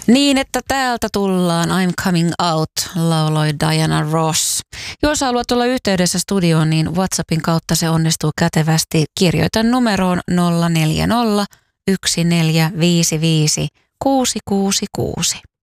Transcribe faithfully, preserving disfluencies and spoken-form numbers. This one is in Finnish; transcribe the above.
Niin, että täältä tullaan, I'm coming out, lauloi Diana Ross. Jos haluat tulla yhteydessä studioon, niin WhatsAppin kautta se onnistuu kätevästi. Kirjoita numeroon nolla neljä nolla, yksi neljä viisi viisi, kuusi kuusi kuusi.